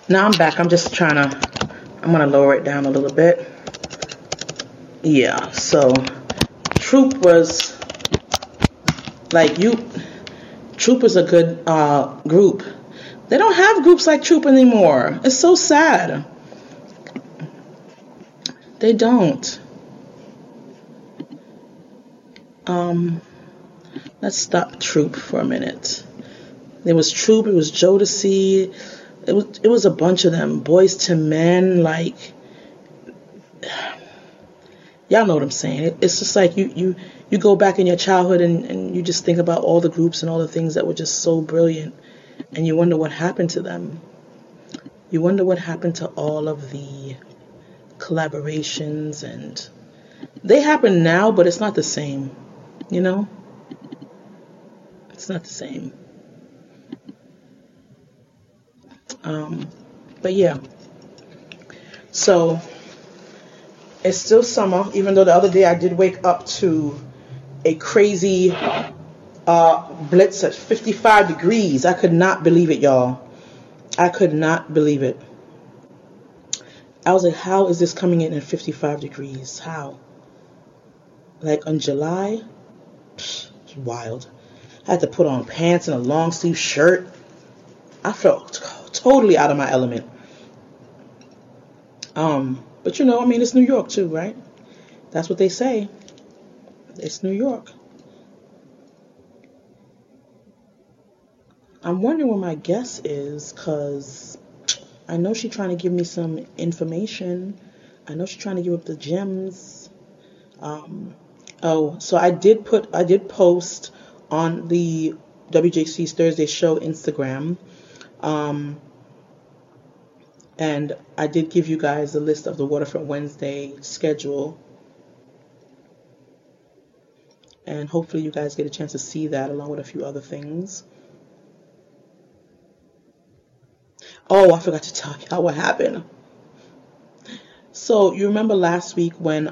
Now I'm back. I'm just trying to, I'm going to lower it down a little bit. Yeah, so Troop was, Troop is a good group. They don't have groups like Troop anymore. It's so sad. They don't. Let's stop Troop for a minute. There was Troop, it was Jodeci, it was a bunch of them. Boys to Men, y'all know what I'm saying. It's just like you go back in your childhood and you just think about all the groups and all the things that were just so brilliant, and you wonder what happened to them. You wonder what happened to all of the collaborations, and they happen now, but it's not the same, you know? It's not the same. But yeah. So it's still summer, even though the other day I did wake up to a crazy blitz at 55 degrees. I could not believe it, y'all. I could not believe it. I was like, how is this coming in at 55 degrees? How? Like on July? It's wild. I had to put on pants and a long sleeve shirt. I felt totally out of my element. But you know, I mean, it's New York too, right? That's what they say. It's New York. I'm wondering what my guess is, because I know she's trying to give me some information. I know she's trying to give up the gems. So I did post on the WJC's Thursday Show Instagram. And I did give you guys a list of the Waterfront Wednesday schedule. And hopefully you guys get a chance to see that along with a few other things. Oh, I forgot to tell y'all what happened. So you remember last week when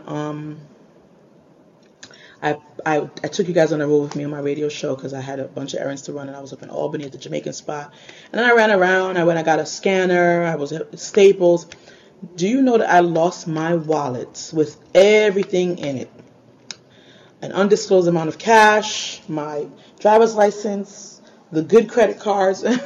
I took you guys on the road with me on my radio show because I had a bunch of errands to run, and I was up in Albany at the Jamaican spot. And then I ran around. I got a scanner. I was at Staples. Do you know that I lost my wallet with everything in it? An undisclosed amount of cash, my driver's license, the good credit cards. Gotta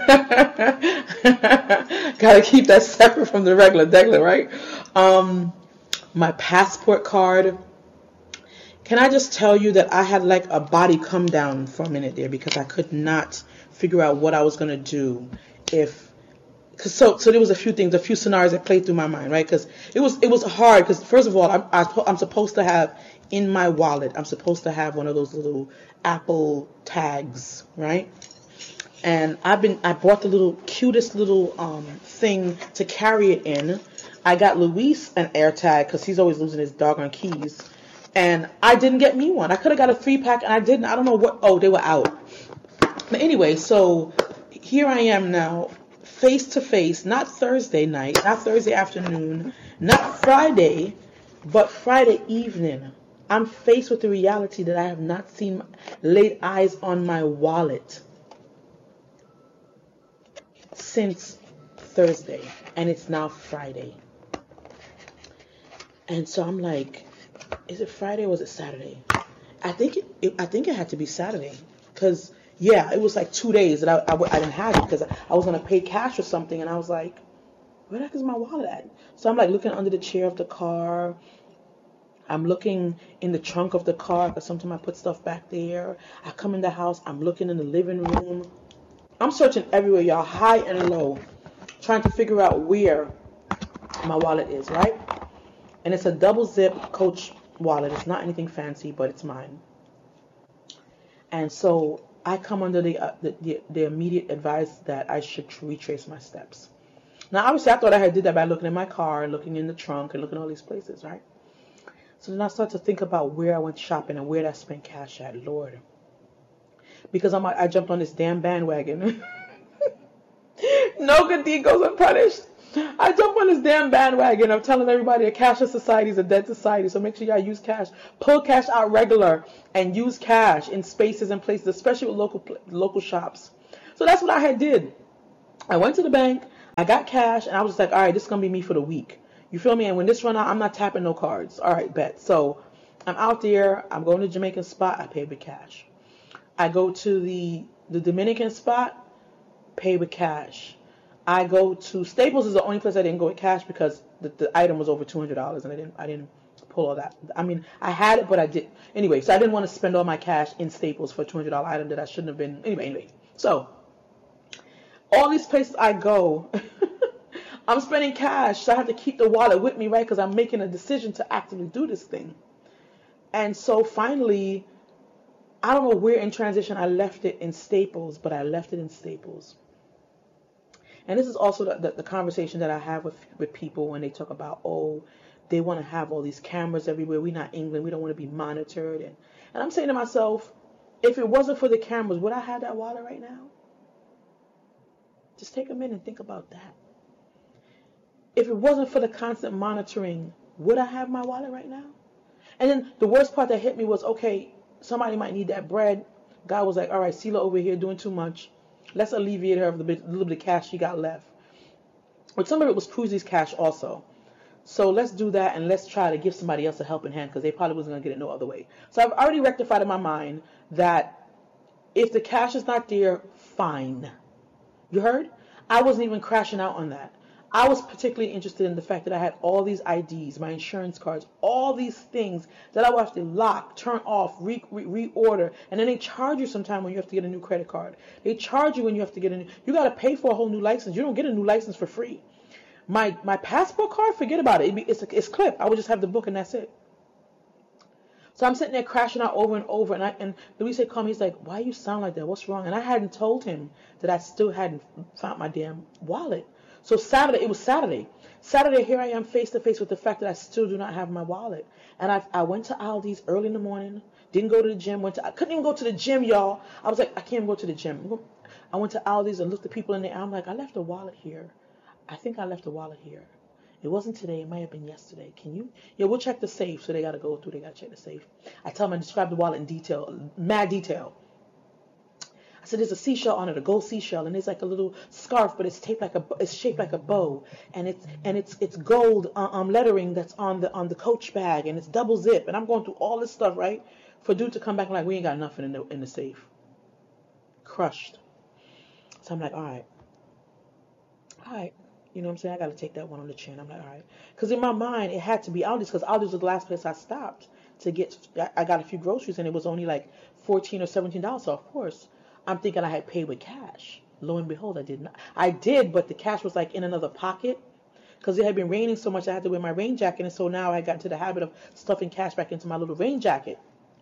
keep that separate from the regular, right? My passport card. Can I just tell you that I had like a body come down for a minute there because I could not figure out what I was going to do so there was a few scenarios that played through my mind, right? Because it was hard because first of all, I'm supposed to have in my wallet, I'm supposed to have one of those little Apple tags, right? And I bought the little cutest little thing to carry it in. I got Luis an AirTag because he's always losing his doggone keys. And I didn't get me one. I could have got a 3-pack and I didn't. I don't know what. Oh, they were out. But anyway, so here I am now, face to face, not Thursday night, not Thursday afternoon, not Friday, but Friday evening. I'm faced with the reality that I have not laid eyes on my wallet since Thursday. And it's now Friday. And so I'm like, is it Friday or was it Saturday? I think it had to be Saturday, because it was like 2 days that I didn't have it because I was gonna pay cash or something, and I was like, where the heck is my wallet at? So I'm like looking under the chair of the car. I'm looking in the trunk of the car because sometimes I put stuff back there. I come in the house. I'm looking in the living room. I'm searching everywhere, y'all, high and low, trying to figure out where my wallet is, right? And it's a double zip Coach wallet. It's not anything fancy, but it's mine. And so I come under the immediate advice that I should retrace my steps. Now, obviously, I thought I had did that by looking in my car, looking in the trunk, and looking all these places, right? So then I start to think about where I went shopping and where I spent cash at, Lord. Because I jumped on this damn bandwagon. No good deed goes unpunished. I jump on this damn bandwagon of telling everybody a cashless society is a dead society. So make sure y'all use cash. Pull cash out regular and use cash in spaces and places, especially with local shops. So that's what I had did. I went to the bank. I got cash, and I was like, all right, this is gonna be me for the week. You feel me? And when this run out, I'm not tapping no cards. All right, bet. So I'm out there. I'm going to the Jamaican spot. I pay with cash. I go to the Dominican spot. Pay with cash. I go to Staples is the only place I didn't go with cash because the item was over $200 and I didn't pull all that. I mean, I had it, but I did anyway. So I didn't want to spend all my cash in Staples for a $200 item that I shouldn't have been. Anyway. So all these places I go, I'm spending cash, so I have to keep the wallet with me, right? Because I'm making a decision to actively do this thing. And so finally, I don't know where in transition I left it in Staples, but I left it in Staples. And this is also the conversation that I have with people when they talk about, oh, they want to have all these cameras everywhere. We're not England. We don't want to be monitored. And I'm saying to myself, if it wasn't for the cameras, would I have that wallet right now? Just take a minute and think about that. If it wasn't for the constant monitoring, would I have my wallet right now? And then the worst part that hit me was, okay, somebody might need that bread. God was like, all right, Sela over here doing too much. Let's alleviate her of the little bit of cash she got left. But some of it was Poozy's cash also. So let's do that and let's try to give somebody else a helping hand because they probably wasn't going to get it no other way. So I've already rectified in my mind that if the cash is not there, fine. You heard? I wasn't even crashing out on that. I was particularly interested in the fact that I had all these IDs, my insurance cards, all these things that I would have to lock, turn off, reorder. And then they charge you sometime when you have to get a new credit card. They charge you when you have to get you got to pay for a whole new license. You don't get a new license for free. My passport card, forget about it. It's clip. I would just have the book and that's it. So I'm sitting there crashing out over and over. And Louis said, call me. He's like, why you sound like that? What's wrong? And I hadn't told him that I still hadn't found my damn wallet. So it was Saturday. Saturday, here I am face to face with the fact that I still do not have my wallet. And I went to Aldi's early in the morning, didn't go to the gym, I couldn't even go to the gym, y'all. I was like, I can't even go to the gym. I went to Aldi's and looked at people in there. I'm like, I left a wallet here. I think I left a wallet here. It wasn't today. It might have been yesterday. Can you? Yeah, we'll check the safe. So they got to go through. They got to check the safe. I tell them I describe the wallet in detail, mad detail. I said, there's a seashell on it, a gold seashell, and it's like a little scarf, but it's shaped like a bow, and it's gold lettering that's on the Coach bag, and it's double zip, and I'm going through all this stuff, right? For dude to come back and like, we ain't got nothing in the safe, crushed. So I'm like, all right, you know what I'm saying? I got to take that one on the chin. I'm like, all right, because in my mind it had to be Aldi's, because Aldi's was the last place I stopped to get. I got a few groceries, and it was only like $14 or $17. So of course, I'm thinking I had paid with cash. Lo and behold, I did not. I did, but the cash was like in another pocket because it had been raining so much I had to wear my rain jacket. And so now I got into the habit of stuffing cash back into my little rain jacket.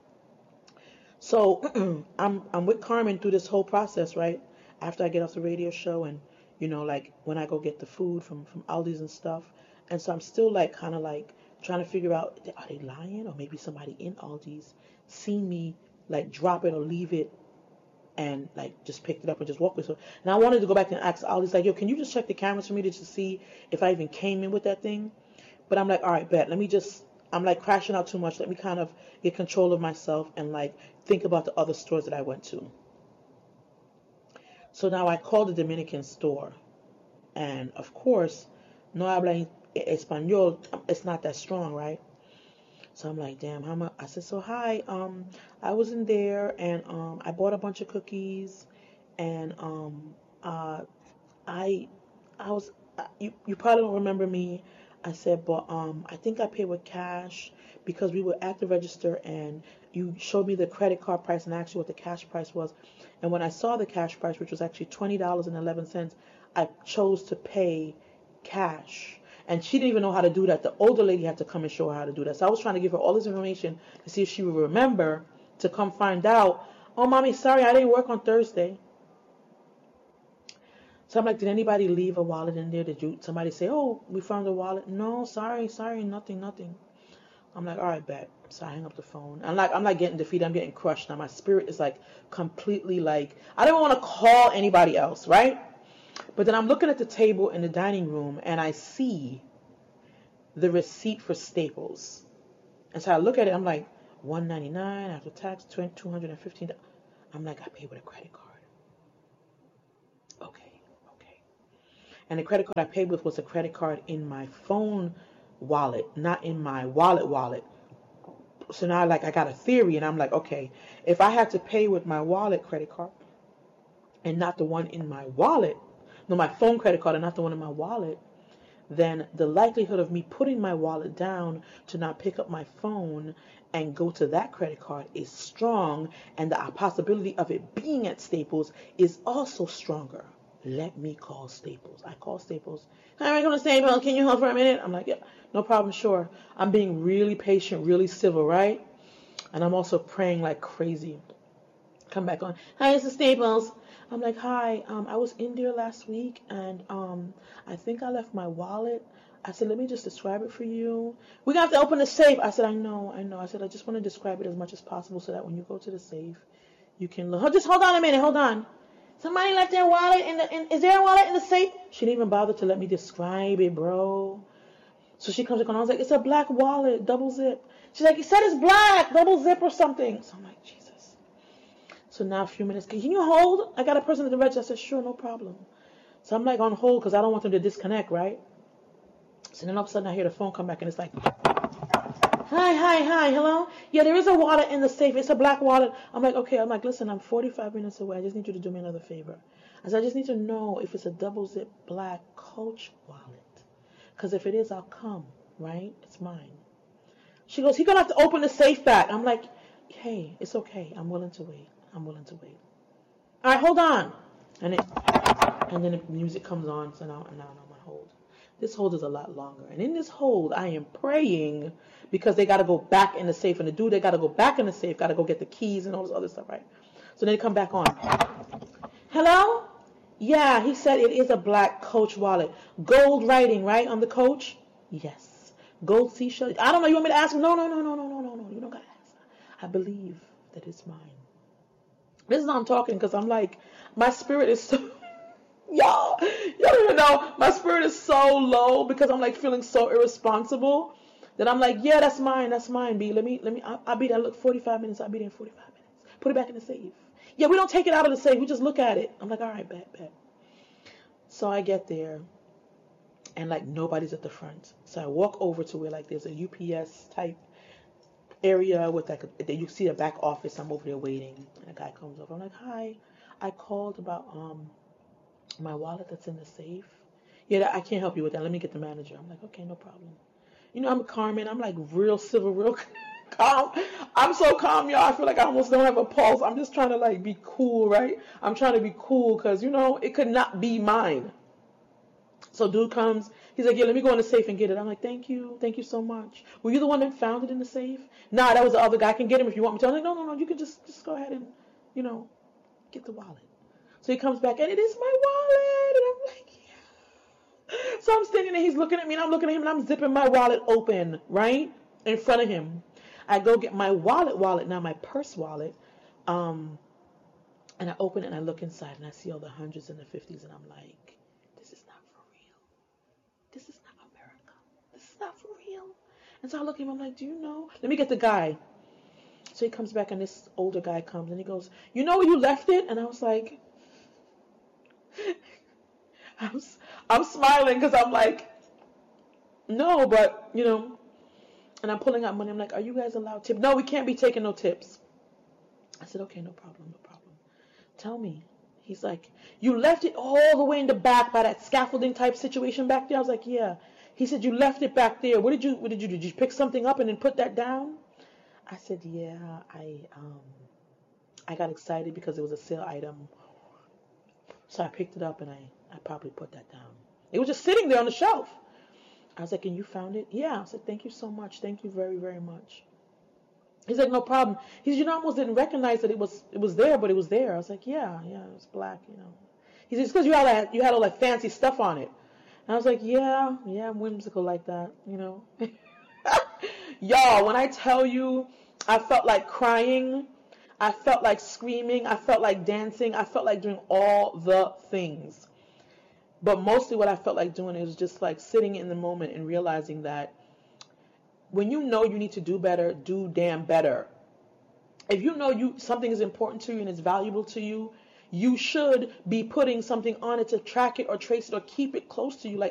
So I'm with Carmen through this whole process, right? After I get off the radio show and, you know, like when I go get the food from Aldi's and stuff. And so I'm still like kind of like trying to figure out, are they lying? Or maybe somebody in Aldi's seen me like drop it or leave it and like just picked it up and just walked with it. And I wanted to go back and ask Ali's like, yo, can you just check the cameras for me to just see if I even came in with that thing? But I'm like, all right, bet. I'm like crashing out too much. Let me kind of get control of myself and like think about the other stores that I went to. So now I called the Dominican store. And of course, no habla español. It's not that strong, right? So I'm like, damn, how much? I said, so hi, I was in there and I bought a bunch of cookies and I was you probably don't remember me. I said, but I think I paid with cash because we were at the register and you showed me the credit card price and asked you what the cash price was. And when I saw the cash price, which was actually $20.11, I chose to pay cash. And she didn't even know how to do that. The older lady had to come and show her how to do that. So I was trying to give her all this information to see if she would remember to come find out, oh, mommy, sorry, I didn't work on Thursday. So I'm like, did anybody leave a wallet in there? Did somebody say, oh, we found a wallet? No, sorry, nothing. I'm like, all right, bet. So I hang up the phone. I'm like getting defeated. I'm getting crushed now. My spirit is like completely like, I don't want to call anybody else, right? But then I'm looking at the table in the dining room and I see the receipt for Staples. And so I look at it, I'm like, $199 after tax, $215. I'm like, I paid with a credit card. Okay. And the credit card I paid with was a credit card in my phone wallet, not in my wallet. So now I got a theory, and I'm like, okay, if I had to pay with my wallet credit card and not the one in my wallet, no, my phone credit card and not the one in my wallet, then the likelihood of me putting my wallet down to not pick up my phone and go to that credit card is strong, and the possibility of it being at Staples is also stronger. Let me call Staples. I call Staples. Hi, I'm going to Staples. Can you hold for a minute? I'm like, yeah, no problem, sure. I'm being really patient, really civil, right? And I'm also praying like crazy. Come back on. Hi, this is Staples. I'm like, hi, I was in there last week, and I think I left my wallet. I said, let me just describe it for you. We got to open the safe. I said, I know. I said, I just want to describe it as much as possible so that when you go to the safe, you can look. Just hold on a minute. Hold on. Somebody left their wallet is there a wallet in the safe? She didn't even bother to let me describe it, bro. So she comes and I was like, it's a black wallet, double zip. She's like, you said it's black, double zip or something. So I'm like, Jesus. So now a few minutes, can you hold? I got a person at the register. I said, sure, no problem. So I'm like on hold because I don't want them to disconnect, right? So then all of a sudden I hear the phone come back and it's like, hi, hello? Yeah, there is a wallet in the safe. It's a black wallet. I'm like, okay. I'm like, listen, I'm 45 minutes away. I just need you to do me another favor. I said, I just need to know if it's a double zip black Coach wallet. Because if it is, I'll come, right? It's mine. She goes, he's going to have to open the safe back. I'm like, hey, it's okay. I'm willing to wait. All right, hold on. And then the music comes on, so now I'm on hold. This hold is a lot longer. And in this hold, I am praying because they got to go back in the safe. And the dude, they got to go back in the safe, got to go get the keys and all this other stuff, right? So they come back on. Hello? Yeah, he said it is a black Coach wallet. Gold writing, right, on the Coach? Yes. Gold seashell. I don't know. You want me to ask him? No. You don't got to ask. I believe that it's mine. This is how I'm talking because I'm like, my spirit is so... Y'all don't even know. My spirit is so low because I'm like feeling so irresponsible that I'm like, yeah, that's mine, B. I'll be there. Look, 45 minutes. I'll be there in 45 minutes. Put it back in the safe. Yeah, we don't take it out of the safe. We just look at it. I'm like, all right, bet. So I get there and like nobody's at the front. So I walk over to where like there's a UPS type area with like you see a back office. I'm over there waiting and a guy comes over. I'm like, hi, I called about my wallet that's in the safe. Yeah, I can't help you with that. Let me get the manager. I'm like, okay, no problem. You know, I'm Carmen. I'm like real civil, real calm. I'm so calm, y'all. I feel like I almost don't have a pulse. I'm just trying to like be cool, right? I'm trying to be cool because, you know, it could not be mine. So dude comes. He's like, yeah, let me go in the safe and get it. I'm like, thank you so much. Were you the one that found it in the safe? Nah, that was the other guy. I can get him if you want me to. I'm like, no. You can just go ahead and, you know, get the wallet. So he comes back and it is my wallet. And I'm like, yeah. So I'm standing there. He's looking at me and I'm looking at him and I'm zipping my wallet open, right? In front of him. I go get my wallet, now my purse wallet. And I open it and I look inside and I see all the hundreds and the 50s and I'm like, this is not for real. This is not America. This is not for real. And so I look at him, I'm like, do you know? Let me get the guy. So he comes back and this older guy comes and he goes, you know where you left it? And I was like, I'm smiling because I'm like, no, but, you know, and I'm pulling out money. I'm like, are you guys allowed tips? No, we can't be taking no tips. I said, okay, no problem. Tell me. He's like, you left it all the way in the back by that scaffolding type situation back there? I was like, yeah. He said, you left it back there. What did you do? Did you pick something up and then put that down? I said, yeah, I got excited because it was a sale item. So I picked it up and I probably put that down. It was just sitting there on the shelf. I was like, and you found it? Yeah. I said, thank you so much. Thank you very, very much. He's like, no problem. He said, you know, I almost didn't recognize that it was there, but it was there. I was like, yeah, it was black, you know. He said, it's because you had all that fancy stuff on it. And I was like, yeah, I'm whimsical like that, you know. Y'all, when I tell you, I felt like crying. I felt like screaming. I felt like dancing. I felt like doing all the things. But mostly what I felt like doing is just like sitting in the moment and realizing that when you know you need to do better, do damn better. If you know something is important to you and it's valuable to you, you should be putting something on it to track it or trace it or keep it close to you. Like,